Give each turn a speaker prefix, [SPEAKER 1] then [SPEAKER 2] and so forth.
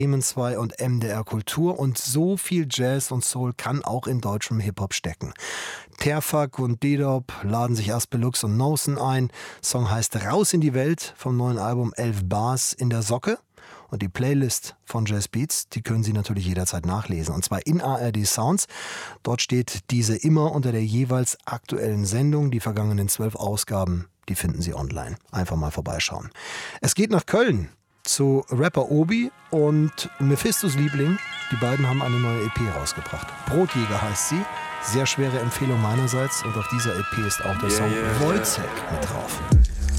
[SPEAKER 1] Bremen 2 und MDR Kultur und so viel Jazz und Soul kann auch in deutschem Hip-Hop stecken. Terfak und D-Dop laden sich Aspelux und Nosen ein. Song heißt Raus in die Welt vom neuen Album 11 Bars in der Socke. Und die Playlist von Jazz Beats, die können Sie natürlich jederzeit nachlesen. Und zwar in ARD Sounds. Dort steht diese immer unter der jeweils aktuellen Sendung. Die vergangenen 12 Ausgaben, die finden Sie online. Einfach mal vorbeischauen. Es geht nach Köln zu Rapper Obi und Mephistos Liebling. Die beiden haben eine neue EP rausgebracht. Brotjäger heißt sie. Sehr schwere Empfehlung meinerseits. Und auf dieser EP ist auch der Song Wojciech mit drauf.